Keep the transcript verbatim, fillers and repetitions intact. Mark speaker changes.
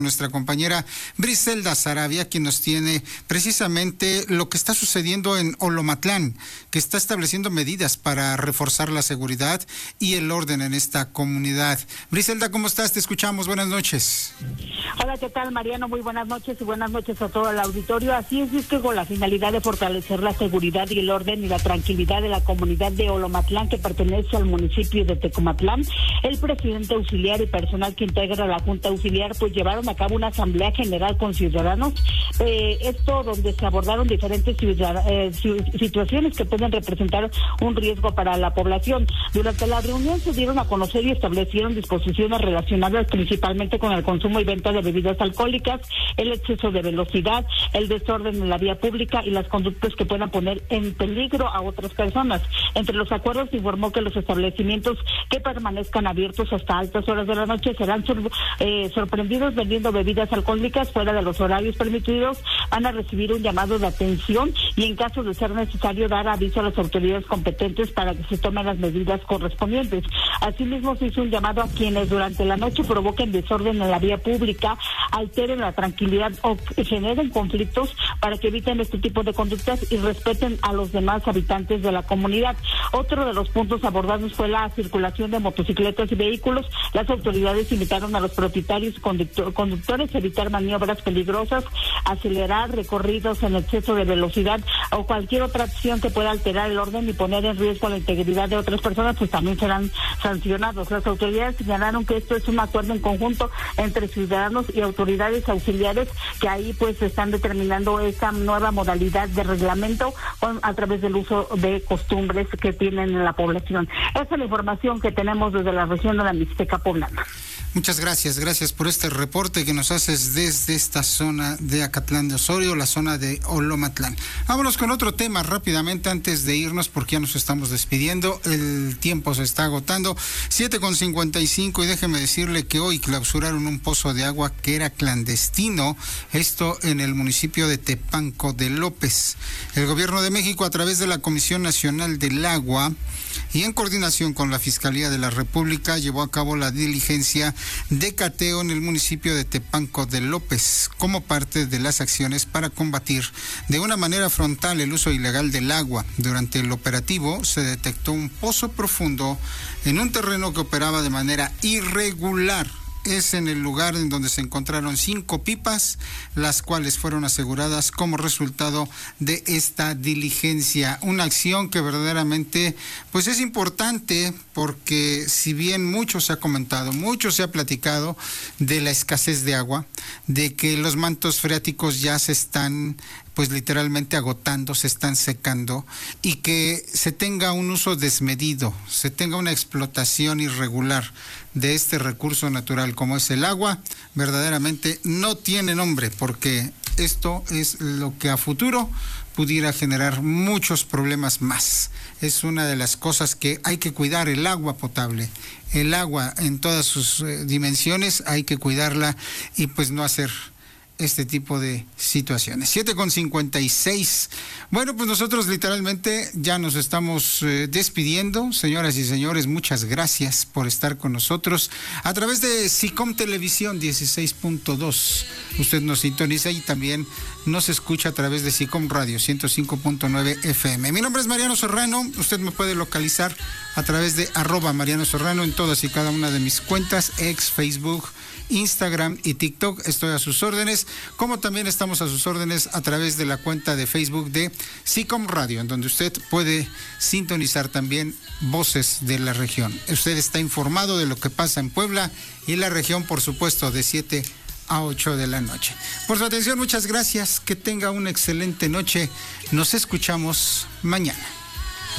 Speaker 1: Nuestra compañera Briselda Saravia, quien nos tiene precisamente lo que está sucediendo en Olomatlán, que está estableciendo medidas para reforzar la seguridad y el orden en esta comunidad. Briselda, ¿cómo estás? Te escuchamos. Buenas noches.
Speaker 2: Hola, ¿qué tal, Mariano? Muy buenas noches y buenas noches a todo el auditorio. Así es, es que con la finalidad de fortalecer la seguridad y el orden y la tranquilidad de la comunidad de Olomatlán, que pertenece al municipio de Tecomatlán, el presidente auxiliar y personal que integra la Junta Auxiliar pues llevaron a cabo una asamblea general con ciudadanos, eh, esto donde se abordaron diferentes eh, situaciones que pueden representar un riesgo para la población. Durante la reunión se dieron a conocer y establecieron disposiciones relacionadas principalmente con el consumo y venta de bebidas alcohólicas, el exceso de velocidad, el desorden en la vía pública y las conductas que puedan poner en peligro a otras personas. Entre los acuerdos se informó que los establecimientos que permanezcan abiertos hasta altas horas de la noche serán sor eh, sorprendidos vendiendo bebidas alcohólicas fuera de los horarios permitidos, van a recibir un llamado de atención y en caso de ser necesario dar aviso a las autoridades competentes para que se tomen las medidas correspondientes. Asimismo se hizo un llamado a quienes durante la noche provoquen desorden en la vía pública, alteren la tranquilidad o generen conflictos para que eviten este tipo de conductas y respeten a los demás habitantes de la comunidad. Otro de los puntos abordados fue la circulación de motocicletas y vehículos. Las autoridades invitaron a los propietarios y conductores conductores evitar maniobras peligrosas, acelerar recorridos en exceso de velocidad o cualquier otra acción que pueda alterar el orden y poner en riesgo la integridad de otras personas, pues también serán sancionados. Las autoridades señalaron que esto es un acuerdo en conjunto entre ciudadanos y autoridades auxiliares, que ahí pues están determinando esta nueva modalidad de reglamento con, a través del uso de costumbres que tienen en la población. Esa es la información que tenemos desde la región de la Mixteca Poblana.
Speaker 1: Muchas gracias, gracias por este reporte que nos haces desde esta zona de Acatlán de Osorio, la zona de Olomatlán. Vámonos con otro tema rápidamente antes de irnos porque ya nos estamos despidiendo, el tiempo se está agotando, siete con cincuenta y cinco y déjeme decirle que hoy clausuraron un pozo de agua que era clandestino, esto en el municipio de Tepanco de López. El gobierno de México, a través de la Comisión Nacional del Agua y en coordinación con la Fiscalía de la República, llevó a cabo la diligencia de cateo en el municipio de Tepanco de López como parte de las acciones para combatir de una manera frontal el uso ilegal del agua. Durante el operativo se detectó un pozo profundo en un terreno que operaba de manera irregular. Es en el lugar en donde se encontraron cinco pipas, las cuales fueron aseguradas como resultado de esta diligencia. Una acción que verdaderamente pues es importante porque si bien mucho se ha comentado, mucho se ha platicado de la escasez de agua, de que los mantos freáticos ya se están pues literalmente agotando, se están secando, y que se tenga un uso desmedido, se tenga una explotación irregular de este recurso natural como es el agua, verdaderamente no tiene nombre, porque esto es lo que a futuro pudiera generar muchos problemas más. Es una de las cosas que hay que cuidar, el agua potable, el agua en todas sus eh, dimensiones, hay que cuidarla y pues no hacer este tipo de situaciones. siete con cincuenta y seis. Bueno, pues nosotros literalmente ya nos estamos eh, despidiendo. Señoras y señores, muchas gracias por estar con nosotros a través de SICOM Televisión dieciséis punto dos. Usted nos sintoniza y también nos escucha a través de SICOM Radio ciento cinco punto nueve F M. Mi nombre es Mariano Serrano. Usted me puede localizar a través de arroba Mariano Serrano en todas y cada una de mis cuentas, ex, Facebook, Instagram y TikTok. Estoy a sus órdenes, como también estamos a sus órdenes a través de la cuenta de Facebook de SICOM Radio, en donde usted puede sintonizar también voces de la región. Usted está informado de lo que pasa en Puebla y la región, por supuesto, de siete a ocho de la noche. Por su atención, muchas gracias. Que tenga una excelente noche. Nos escuchamos mañana.